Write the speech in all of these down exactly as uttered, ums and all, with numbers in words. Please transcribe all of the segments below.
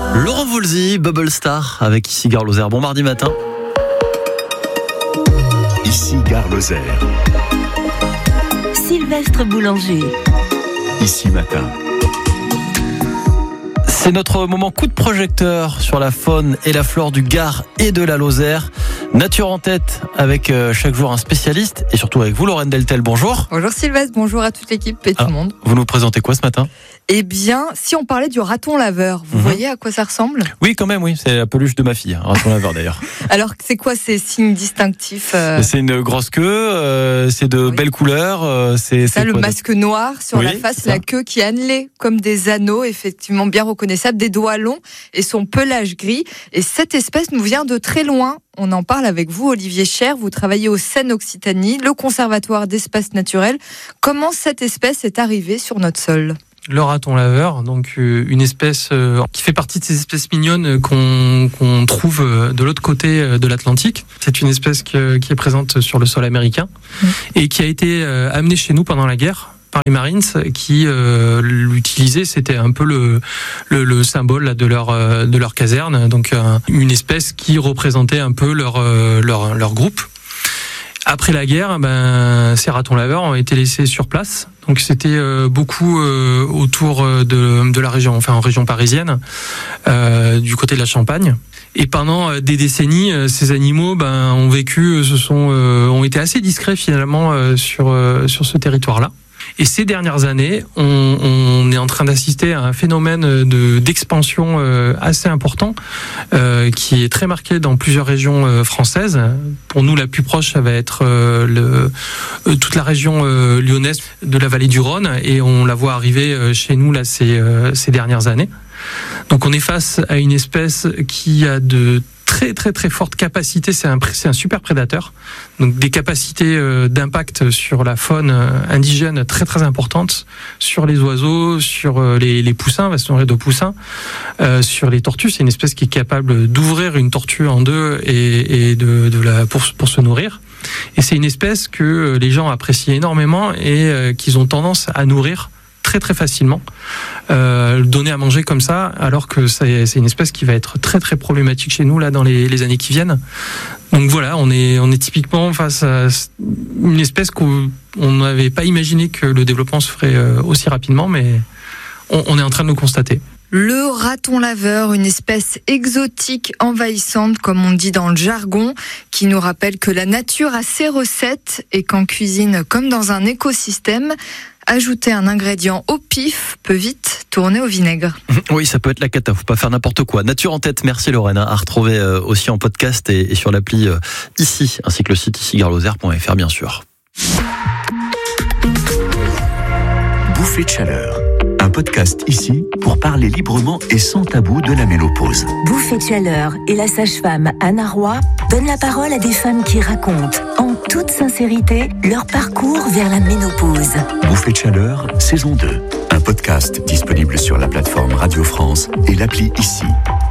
Laurent Voulzy, Bubble Star avec Ici Gare Lozère. Bon mardi matin. Ici Gare Lozère. Sylvestre Boulanger. Ici matin. C'est notre moment coup de projecteur sur la faune et la flore du Gard et de la Lozère. Nature en tête avec euh, chaque jour un spécialiste et surtout avec vous, Lorraine Deltel. Bonjour. Bonjour Sylvestre, bonjour à toute l'équipe et tout Alors, le monde. Vous nous présentez quoi ce matin ? Eh bien, si on parlait du raton laveur, vous Mhm. voyez à quoi ça ressemble ? Oui, quand même, oui. C'est la peluche de ma fille, un raton laveur d'ailleurs. Alors, c'est quoi ces signes distinctifs euh, C'est une grosse queue, euh, c'est de Oui. belles couleurs. Euh, c'est, Ça, c'est le quoi, masque noir sur Oui, la face, ça. la queue qui est annelée comme des anneaux, effectivement bien reconnaissable, des doigts longs et son pelage gris. Et cette espèce nous vient de très loin. On en parle avec vous, Olivier Cher. Vous travaillez au Seine-Occitanie, le Conservatoire d'espaces naturels. Comment cette espèce est arrivée sur notre sol ? Le raton laveur, donc euh, une espèce euh, qui fait partie de ces espèces mignonnes qu'on qu'on trouve euh, de l'autre côté euh, de l'Atlantique. C'est une espèce que, qui est présente sur le sol américain mmh. et qui a été euh, amenée chez nous pendant la guerre par les Marines qui euh, l'utilisaient. C'était un peu le, le, le symbole là, de leur euh, de leur caserne. Donc euh, une espèce qui représentait un peu leur euh, leur, leur groupe. Après la guerre, ben, ces ratons laveurs ont été laissés sur place. Donc c'était euh, beaucoup euh, autour de, de la région, enfin en région parisienne, euh, du côté de la Champagne. Et pendant des décennies, ces animaux ben, ont vécu, se sont, euh, ont été assez discrets finalement euh, sur euh, sur ce territoire-là. Et ces dernières années, on, on est en train d'assister à un phénomène de, d'expansion euh, assez important, euh, qui est très marqué dans plusieurs régions euh, françaises. Pour nous, la plus proche, ça va être euh, le, euh, toute la région euh, lyonnaise de la vallée du Rhône, et on la voit arriver euh, chez nous là ces, euh, ces dernières années. Donc on est face à une espèce qui a de très très très forte capacité, c'est un, c'est un super prédateur, donc des capacités euh, d'impact sur la faune euh, indigène très très importantes, sur les oiseaux, sur euh, les, les poussins, va se nourrir de poussins, euh, sur les tortues. C'est une espèce qui est capable d'ouvrir une tortue en deux et, et de, de la, pour, pour se nourrir. Et c'est une espèce que les gens apprécient énormément et euh, qu'ils ont tendance à nourrir très très facilement, euh, donner à manger comme ça, alors que c'est, c'est une espèce qui va être très très problématique chez nous là dans les, les années qui viennent. Donc voilà, on est on est typiquement face à une espèce qu'on n'avait pas imaginé que le développement se ferait aussi rapidement, mais on, on est en train de le constater. Le raton laveur, une espèce exotique, envahissante, comme on dit dans le jargon, qui nous rappelle que la nature a ses recettes et qu'en cuisine, comme dans un écosystème, ajouter un ingrédient au pif peut vite tourner au vinaigre. Oui, ça peut être la cata, faut pas faire n'importe quoi. Nature en tête, merci Lorraine, à retrouver euh, aussi en podcast et, et sur l'appli euh, ici, ainsi que le site ici gare lozère point f r bien sûr. Bouffée de chaleur. Un podcast ici pour parler librement et sans tabou de la ménopause. Bouffée de chaleur et la sage-femme Anna Roy donnent la parole à des femmes qui racontent, en toute sincérité, leur parcours vers la ménopause. Bouffée de chaleur, saison deux. Un podcast disponible sur la plateforme Radio France et l'appli ici.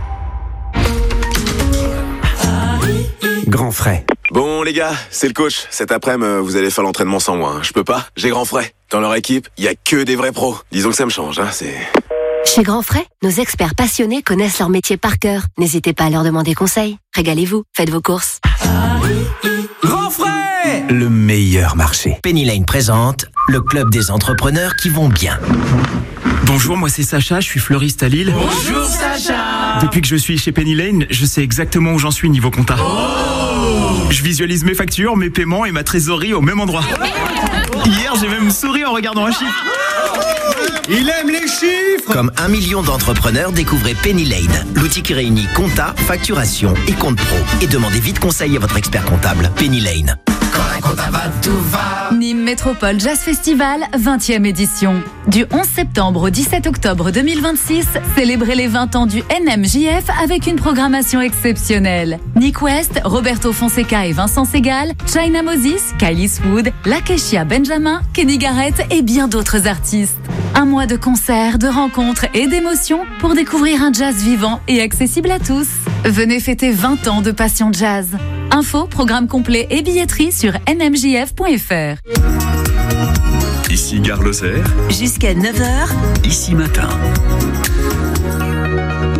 Grand frais. Bon les gars, c'est le coach. Cet après-midi, vous allez faire l'entraînement sans moi. Hein. Je peux pas, j'ai grand frais. Dans leur équipe, il y a que des vrais pros. Disons que ça me change, hein, c'est... Chez Grand Frais, nos experts passionnés connaissent leur métier par cœur. N'hésitez pas à leur demander conseil. Régalez-vous, faites vos courses. Grand frais, le meilleur marché. Penny Lane présente le club des entrepreneurs qui vont bien. Bonjour, moi c'est Sacha, je suis fleuriste à Lille. Bonjour Sacha. Depuis que je suis chez Penny Lane, je sais exactement où j'en suis niveau compta. Oh. Je visualise mes factures, mes paiements et ma trésorerie au même endroit. Hier, j'ai même souri en regardant un chiffre. Il aime les chiffres. Comme un million d'entrepreneurs, découvrez Penny Lane, l'outil qui réunit compta, facturation et compte pro. Et demandez vite conseil à votre expert comptable. Penny Lane. Nîmes Métropole Jazz Festival, vingtième édition. Du onze septembre au dix-sept octobre deux mille vingt-six, célébrez les vingt ans du N M J F avec une programmation exceptionnelle. Nick West, Roberto Fonseca et Vincent Segal, China Moses, Kylie Swood, Lakeshia Benjamin, Kenny Garrett et bien d'autres artistes. Un mois de concerts, de rencontres et d'émotions pour découvrir un jazz vivant et accessible à tous. Venez fêter vingt ans de passion jazz. Info, programme complet et billetterie sur n m j f point f r. Ici Gare Lozère. Jusqu'à neuf heures. Ici matin. neuf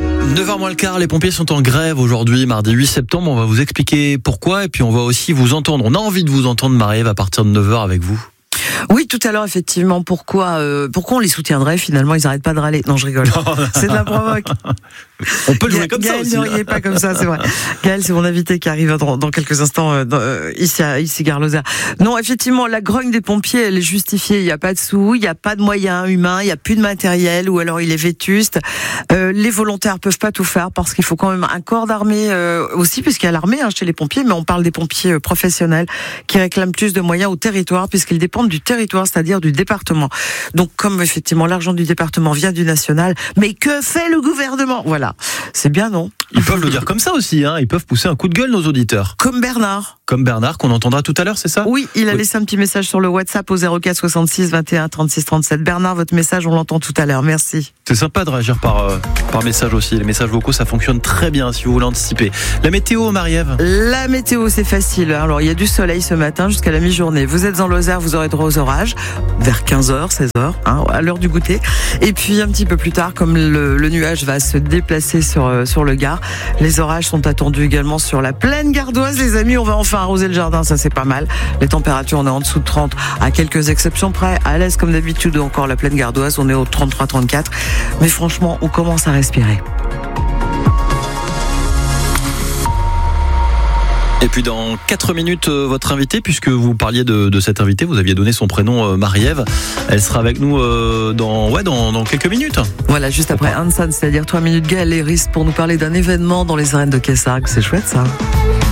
neuf heures moins le quart, les pompiers sont en grève aujourd'hui, mardi huit septembre. On va vous expliquer pourquoi et puis on va aussi vous entendre. On a envie de vous entendre, Marie-Ève, à partir de neuf heures avec vous. Oui, tout à l'heure, effectivement. Pourquoi, euh, pourquoi on les soutiendrait finalement? Ils n'arrêtent pas de râler. Non, je rigole. C'est de la provoque. On peut le jouer Ga- comme Gaël ça aussi. ne riez pas comme ça, c'est vrai. Gaël, c'est mon invité qui arrive dans, dans quelques instants euh, dans, euh, ici à ici Gare Lozère. Non, effectivement, la grogne des pompiers, elle est justifiée. Il n'y a pas de sous, il n'y a pas de moyens humains, il n'y a plus de matériel, ou alors il est vétuste. Euh, les volontaires peuvent pas tout faire parce qu'il faut quand même un corps d'armée euh, aussi, puisqu'il y a l'armée hein, chez les pompiers, mais on parle des pompiers euh, professionnels qui réclament plus de moyens au territoire, puisqu'ils dépendent du territoire, c'est-à-dire du département. Donc, comme effectivement l'argent du département vient du national, mais que fait le gouvernement? Voilà, c'est bien, non? Ils peuvent le dire comme ça aussi, hein. Ils peuvent pousser un coup de gueule, nos auditeurs. Comme Bernard. Comme Bernard, qu'on entendra tout à l'heure, c'est ça? Oui, il a Oui. laissé un petit message sur le WhatsApp au zéro quatre soixante-six vingt et un trente-six trente-sept. Bernard, votre message, on l'entend tout à l'heure. Merci. C'est sympa de réagir par, euh, par message aussi. Les messages vocaux, ça fonctionne très bien si vous voulez anticiper. La météo, Marie-Ève? La météo, c'est facile. Alors, il y a du soleil ce matin jusqu'à la mi-journée. Vous êtes en Lozère, vous aurez droit aux orages vers quinze heures, seize heures, hein, à l'heure du goûter. Et puis, un petit peu plus tard, comme le, le nuage va se déplacer sur, euh, sur le Gard, les orages sont attendus également sur la plaine gardoise. Les amis, on va enfin arroser le jardin, ça c'est pas mal. Les températures, on est en dessous de trente, à quelques exceptions près. À l'est, comme d'habitude, encore la plaine gardoise, on est au trente-trois trente-quatre. Mais franchement, on commence à respirer. Et puis dans quatre minutes, euh, votre invité, puisque vous parliez de, de cette invitée, vous aviez donné son prénom euh, Marie-Ève. Elle sera avec nous euh, dans, ouais, dans, dans quelques minutes. Voilà, juste après Hansan, c'est-à-dire trois minutes Gaël Léris pour nous parler d'un événement dans les arènes de Kessargues. C'est chouette ça.